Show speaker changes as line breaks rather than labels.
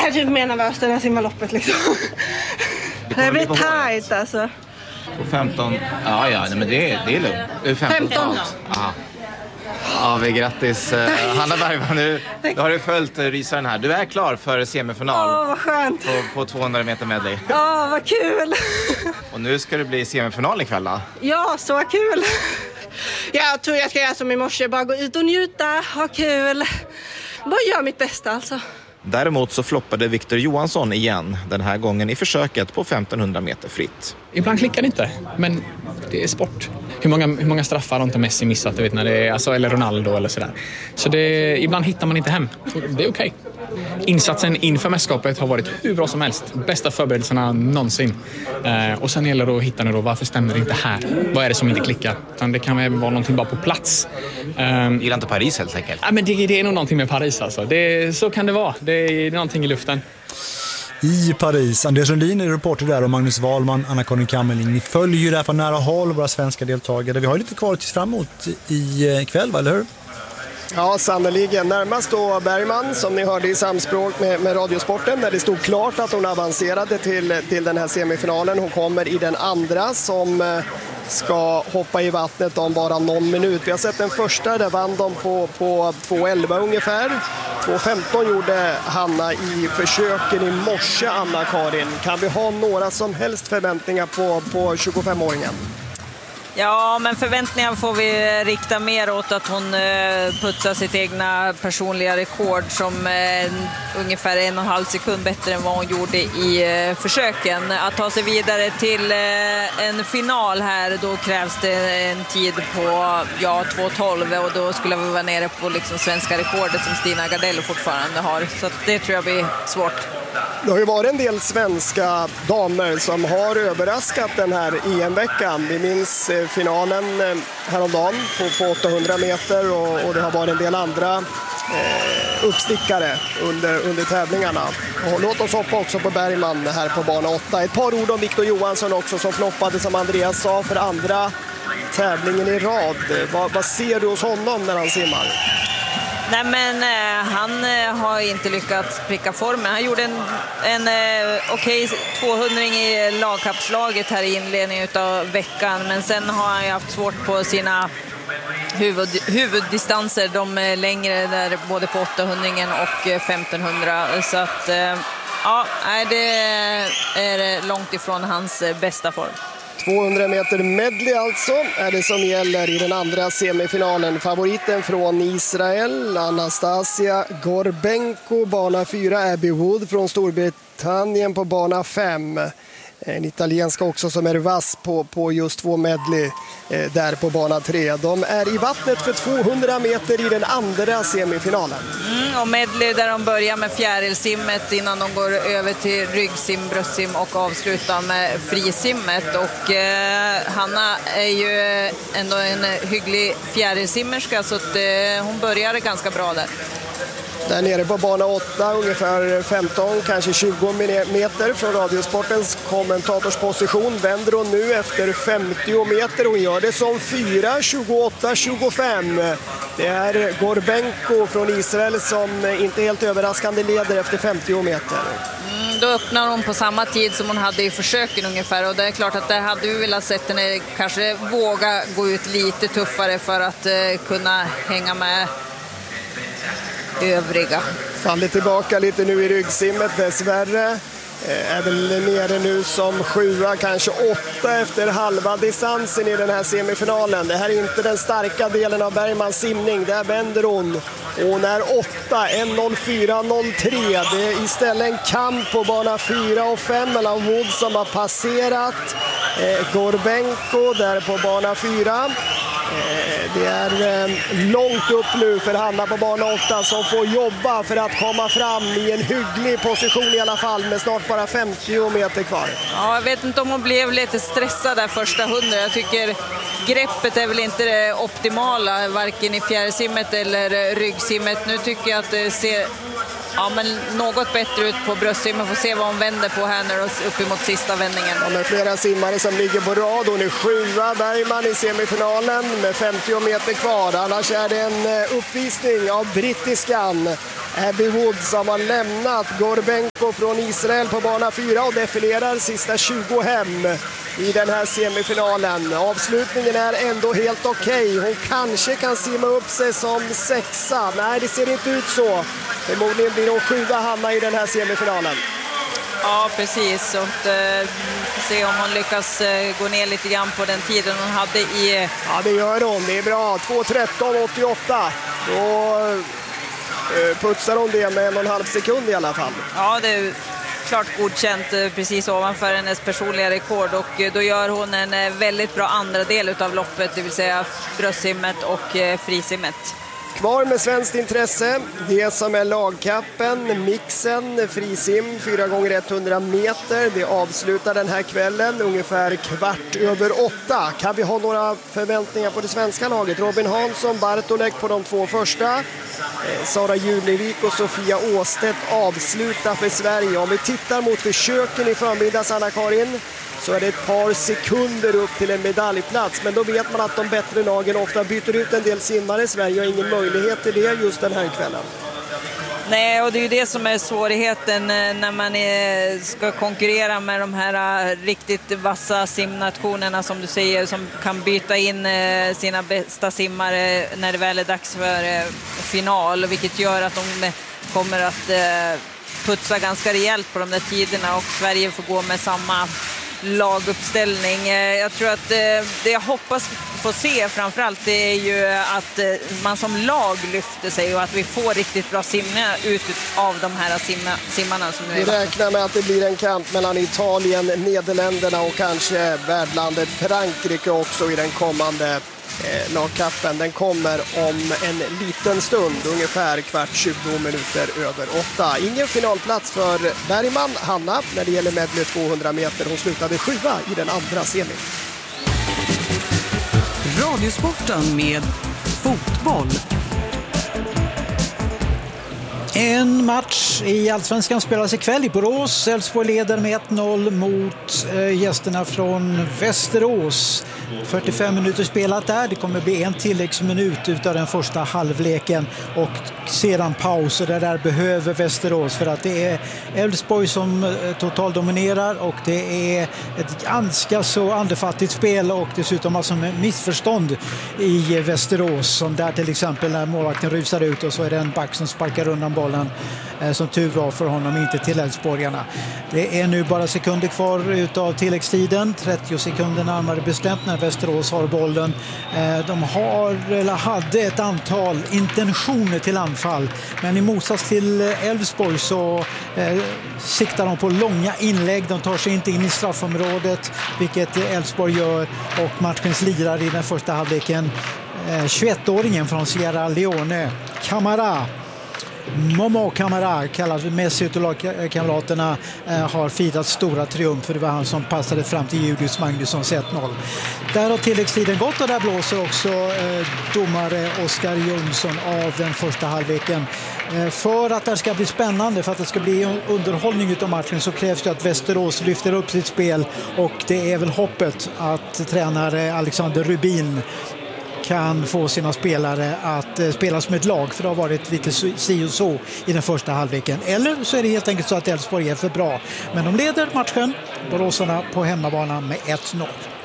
här är typ mer nervöst när jag simmar loppet liksom. Det blir tajt alltså.
På 15, nej, men det är lugnt.
15.
Ja, grattis Hanna Bergman, nu har du följt rysaren här. Du är klar för semifinal.
Vad skönt.
På 200 meter medley.
Vad kul.
Och nu ska det bli semifinal ikväll då?
Ja, så kul. Jag tror jag ska göra som i morse, bara gå ut och njuta, ha kul. Bara göra mitt bästa alltså.
Däremot så floppade Victor Johansson igen, den här gången i försöket på 1500 meter fritt.
Ibland klickar det inte, men det är sport. Hur många straffar har inte Messi missat, du vet, när det är, alltså, eller Ronaldo eller sådär. Så ibland hittar man inte hem. Det är okej. Insatsen inför mästerskapet har varit hur bra som helst. Bästa förberedelserna någonsin. Och sen gäller det att hitta nu då, varför stämmer det inte här? Vad är det som inte klickar? Utan det kan väl vara någonting bara på plats.
Gillar inte Paris helt enkelt?
Ja, men det är nog någonting med Paris alltså. Så kan det vara. Det är någonting i luften.
I Paris. Anders Sundin är reporter där och Magnus Wahlman, Anna-Karin Kammerling. Ni följer ju där från nära håll våra svenska deltagare. Vi har lite kvar tills framåt i kväll, eller hur?
Ja, sannoliken. Närmast då Bergman, som ni hörde i samspråk med Radiosporten, när det stod klart att hon avancerade till den här semifinalen. Hon kommer i den andra som ska hoppa i vattnet om bara någon minut. Vi har sett den första, där vann de på 2.11 ungefär. 2.15 gjorde Hanna i försöken i morse, Anna-Karin. Kan vi ha några som helst förväntningar på 25-åringen?
Ja, men förväntningar får vi rikta mer åt att hon putsar sitt egna personliga rekord som ungefär 1,5 sekund bättre än vad hon gjorde i försöken. Att ta sig vidare till en final här, då krävs det en tid på 2.12 och då skulle vi vara nere på liksom svenska rekordet som Stina Gardello fortfarande har. Så att det tror jag blir svårt.
Det har ju varit en del svenska damer som har överraskat den här EM-veckan. Vi minns finalen häromdagen på 800 meter och det har varit en del andra uppstickare under tävlingarna. Och låt oss hoppa också på Bergman här på bana 8. Ett par ord om Victor Johansson också, som floppade, som Andreas sa, för andra tävlingen i rad. Vad ser du hos honom när han simmar?
Nej, men han har inte lyckats pricka formen. Han gjorde en okej 200 i lagkappslaget här i inledningen av veckan. Men sen har han ju haft svårt på sina huvuddistanser, de längre där, både på 800 och 1500. Så att det är långt ifrån hans bästa form.
200 meter medley alltså är det som gäller i den andra semifinalen. Favoriten från Israel, Anastasia Gorbenko, bana 4. Abby Wood från Storbritannien på bana 5. En italienska också som är vass på just 2 medley där på bana 3. De är i vattnet för 200 meter i den andra semifinalen.
Och medley där de börjar med fjärilsimmet innan de går över till ryggsim, bröstsim och avslutar med frisimmet. Och Hanna är ju ändå en hygglig fjärilsimmerska, så att hon började ganska bra där.
Där nere på bana 8, ungefär 15, kanske 20 meter från Radiosportens kommentatorsposition, vänder hon nu efter 50 meter och gör det som 4.28.25. Det är Gorbenko från Israel som inte helt överraskande leder efter 50 meter.
Då öppnar hon på samma tid som hon hade i försöken ungefär, och det är klart att där hade vi velat sett henne kanske våga gå ut lite tuffare för att kunna hänga med övriga.
Faller tillbaka lite nu i ryggsimmet dessvärre. Är väl nere nu som 7, kanske 8 efter halva distansen i den här semifinalen. Det här är inte den starka delen av Bergmans simning. Där vänder hon. Hon är 8, 1.04.03. Det är istället en kamp på bana 4 och 5 mellan Wood som har passerat Gorbenko där på bana 4. Det är långt upp nu för Hanna på bana 8 som får jobba för att komma fram i en hygglig position i alla fall, med snart bara 50 meter kvar.
Ja, jag vet inte om hon blev lite stressad där första 100. Jag tycker greppet är väl inte det optimala, varken i fjärrsimmet eller ryggsimmet. Nu tycker jag att det ser något bättre ut på bröstsimmen. Får se vad hon vänder på här när uppemot sista vändningen.
Ja, med flera simmare som ligger på rad. Hon är 7, Bergman i semifinalen med 50 meter kvar. Annars är det en uppvisning av brittiskan Abby Wood som har lämnat Gorbenko från Israel på bana 4 och defilerar sista 20 hem i den här semifinalen. Avslutningen är ändå helt okej. Hon kanske kan simma upp sig som 6:a. Nej, det ser inte ut så. Förmodligen blir hon 7:a Hanna i den här semifinalen.
Ja, precis. Och får se om hon lyckas gå ner lite grann på den tiden hon hade i...
Ja, det gör hon. Det är bra. 2:13,88. Då putsar hon det med 1,5 sekund i alla fall.
Ja, det är klart godkänt precis ovanför hennes personliga rekord. Och då gör hon en väldigt bra andra del av loppet, det vill säga bröstsimmet och frisimmet.
Kvar med svenskt intresse, det som är lagkappen, mixen, frisim 4x100 meter. Det avslutar den här kvällen ungefär 7:15. Kan vi ha några förväntningar på det svenska laget? Robin Hansson, Bartolek på de 2 första. Sara Julevik och Sofia Åstedt avslutar för Sverige. Om vi tittar mot försöken i förmiddags, Anna-Karin, så är det ett par sekunder upp till en medaljplats. Men då vet man att de bättre lagen ofta byter ut en del simmare. Sverige har ingen möjlighet till det just den här kvällen.
Nej, och det är ju det som är svårigheten när man ska konkurrera med de här riktigt vassa simnationerna som du säger, som kan byta in sina bästa simmare när det väl är dags för final, vilket gör att de kommer att putsa ganska rejält på de där tiderna och Sverige får gå med samma laguppställning. Jag tror att det jag hoppas få se framförallt, det är ju att man som lag lyfter sig och att vi får riktigt bra simningar ut av de här simmarna som nu är.
Vi räknar med att det blir en kamp mellan Italien, Nederländerna och kanske värdlandet Frankrike också i den kommande lagkappen. Den kommer om en liten stund, ungefär 7:15. Ingen finalplats för Bergman, Hanna, när det gäller medley 200 meter. Hon slutade 7:a i den andra semin.
Radiosporten med fotboll.
En match i Allsvenskan spelas ikväll i Borås. Elfsborg leder med 1-0 mot gästerna från Västerås. 45 minuter spelat där. Det kommer bli en tilläggsminut utav den första halvleken och sedan paus. Och det där behöver Västerås för att det är Elfsborg som totalt dominerar och det är ett ganska så andefattigt spel och dessutom alltså med missförstånd i Västerås, som där till exempel när målvakten rusar ut och så är det en back som sparkar undan bollen, som tur var för honom, inte till Elfsborgarna. Det är nu bara sekunder kvar utav tilläggstiden, 30 sekunder närmare bestämt när Västerås har bollen. De hade ett antal intentioner till anfall, men i motsats till Elfsborg så siktar de på långa inlägg. De tar sig inte in i straffområdet, vilket Elfsborg gör, och matchens lirare i den första halvleken, 21-åringen från Sierra Leone, Camara. Momo Camara, kallas Messi utav lagkamraterna, har firat stora triumfer. Det var han som passade fram till Julius Magnussons 1-0. Där har tilläggstiden gått och där blåser också domare Oskar Jonsson av den första halvleken. För att det ska bli spännande, för att det ska bli underhållning utav matchen, så krävs det att Västerås lyfter upp sitt spel, och det är väl hoppet att tränare Alexander Rubin kan få sina spelare att spela som ett lag, för det har varit lite si och så i den första halvleken. Eller så är det helt enkelt så att Elfsborg är för bra. Men de leder matchen, boråsarna, på hemmabana med 1-0.